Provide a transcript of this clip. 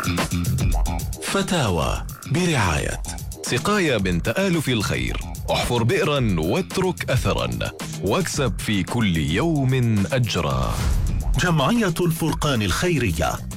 فتاوى برعاية سقاية من تآلف الخير. احفر بئرا واترك أثرا واكسب في كل يوم أجرا. جمعية الفرقان الخيرية